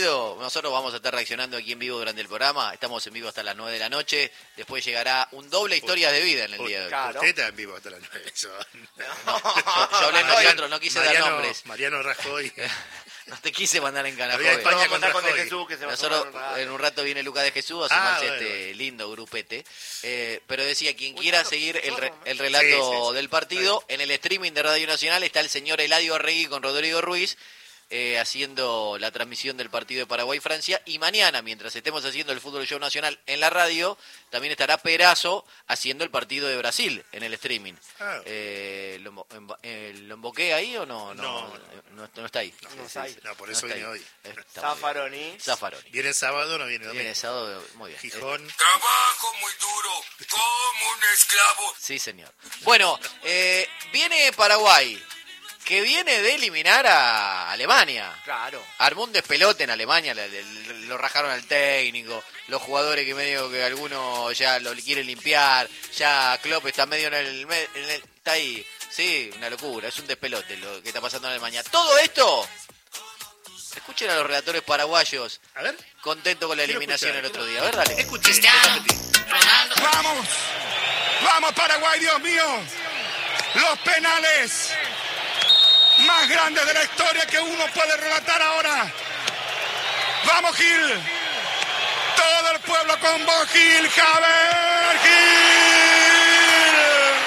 partido, nosotros vamos a estar reaccionando aquí en vivo durante el programa. Estamos en vivo hasta las 9 de la noche. Después llegará un doble historias de vida en el día de hoy. Claro. Usted está en vivo hasta las 9. Yo hablé en nosotros, no quise dar nombres. Mariano Rajoy. No te quise mandar en Había canajoy. España Vamos a contar contra con De Rajoy. Jesús, que se va a Nosotros, sumar un rato. en un rato viene Lucas de Jesús a sumarse bueno. este lindo grupete. Pero decía, quien quiera seguir el relato Sí. del partido, en el streaming de Radio Nacional está el señor Eladio Arregui con Rodrigo Ruiz, haciendo la transmisión del partido de Paraguay-Francia. Y mañana, mientras estemos haciendo el Fútbol Show Nacional en la radio, también estará Perazo haciendo el partido de Brasil en el streaming. Ah. ¿Lo emboqué ahí o no? No está ahí. No está ahí. No, por eso está vine ahí. hoy. Está muy bien. Zaffaroni. Zaffaroni. ¿Viene sábado o no viene domingo? Viene sábado, muy bien. Gijón. Trabajo muy duro, como un esclavo. Sí, señor. Bueno, viene Paraguay, que viene de eliminar a Alemania. Claro. Armó un despelote en Alemania, lo rajaron al técnico, los jugadores que medio que algunos ya lo quieren limpiar, ya Klopp está medio está ahí. Sí, una locura, es un despelote lo que está pasando en Alemania. Todo esto, escuchen a los relatores paraguayos, A ver. contentos con la Quiero eliminación escuchar. el otro día. A ver, dale. Escuché. ¡Vamos! ¡Vamos, Paraguay, Dios mío! Los penales más grandes de la historia que uno puede relatar ahora. ¡Vamos, Gil! Todo el pueblo con vos, Gil, Javier, Gil.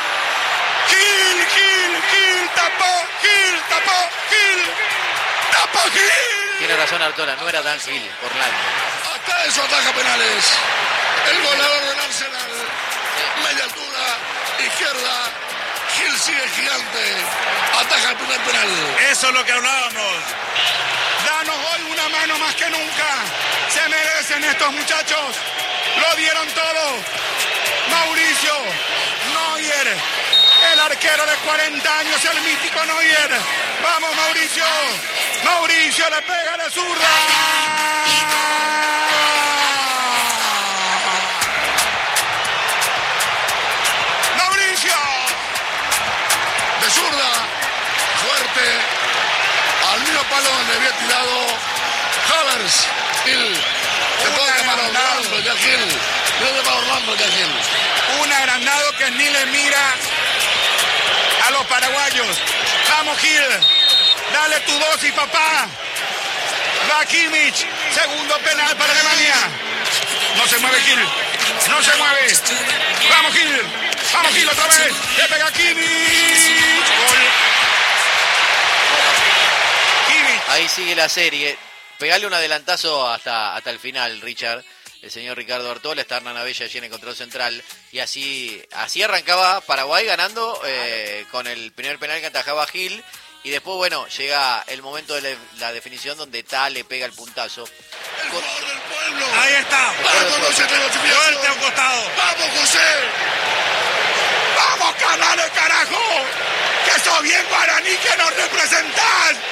Gil, tapó, Gil. Tiene razón Artola, no era Dan Gil, Orlando. Hasta eso ataja penales. El goleador del Arsenal. Media altura, izquierda. Gil sigue gigante. Ataja el primer penal. Eso es lo que hablábamos. Danos hoy una mano más que nunca. Se merecen estos muchachos. Lo dieron todo. Mauricio Neuer, el arquero de 40 años, el mítico Neuer. Vamos, Mauricio. Mauricio le pega de zurda. Mauricio. De zurda. Fuerte. Al mismo palo donde había tirado Havertz. Gil. Se puede llamar a Orlando ya Gil. Se llama Orlando ya Gil. Un agrandado que ni le mira a los paraguayos. Vamos, Gil. Dale tu dosis, papá. Va Kimmich. Segundo penal para Alemania. No se mueve Gil. No se mueve. Vamos, Gil. Vamos, Gil, otra vez. Le pega Kimmich. Gol. Kimmich. Ahí sigue la serie. Pegale un adelantazo hasta el final, Richard. El señor Ricardo Artola, está Hernán Abella allí en el control central. Y así arrancaba Paraguay ganando con el primer penal que atajaba Gil. Y después, bueno, llega el momento de la definición donde Ta le pega el puntazo. El jugador del pueblo. Ahí está. Vamos, José, te lo Fuerte a un costado. Vamos, José. ¡Vamos, canales, carajo! ¡Que sos bien guaraní que nos representás!